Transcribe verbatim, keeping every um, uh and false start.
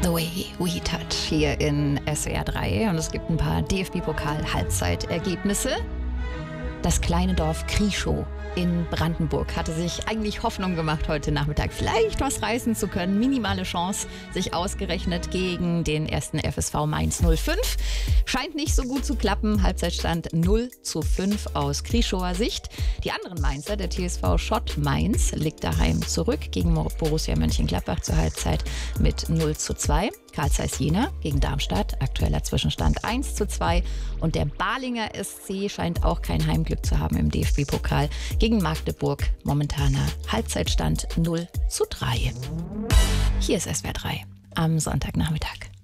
The Way We Touch hier in S W R drei und es gibt ein paar D F B-Pokal-Halbzeitergebnisse. Das kleine Dorf Krieschow in Brandenburg hatte sich eigentlich Hoffnung gemacht, heute Nachmittag vielleicht was reißen zu können. Minimale Chance, sich ausgerechnet gegen den ersten F S V Mainz null fünf. Scheint nicht so gut zu klappen. Halbzeitstand null zu fünf aus Krieschower Sicht. Die anderen Mainzer, der T S V Schott Mainz, liegt daheim zurück gegen Borussia Mönchengladbach zur Halbzeit mit null zu zwei. Carl Zeiss Jena gegen Darmstadt, aktueller Zwischenstand eins zu zwei. Und der Balinger S C scheint auch kein Heimglück zu haben im D F B-Pokal gegen Magdeburg. Momentaner Halbzeitstand null zu drei. Hier ist S W R drei am Sonntagnachmittag.